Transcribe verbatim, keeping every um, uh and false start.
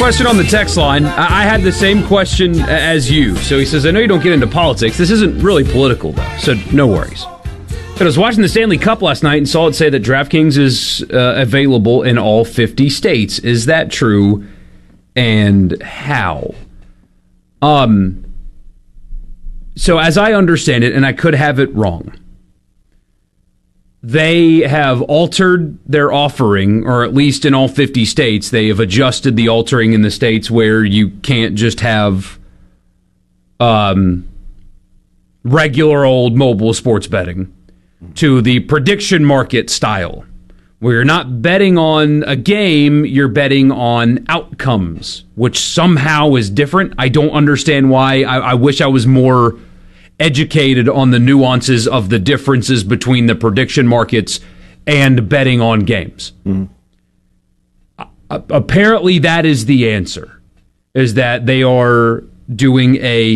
Question on the text line. I had the same question as you. So he says, I know you don't get into politics. This isn't really political, though, so no worries. But I was watching the Stanley Cup last night and saw it say that DraftKings is uh, available in all fifty states. Is that true? And how? Um. So as I understand it, and I could have it wrong, they have altered their offering, or at least in all fifty states, they have adjusted the altering in the states where you can't just have um, regular old mobile sports betting to the prediction market style, where you're not betting on a game, you're betting on outcomes, which somehow is different. I don't understand why. I, I wish I was more educated on the nuances of the differences between the prediction markets and betting on games. Mm-hmm. Uh, apparently that is the answer, is that they are doing a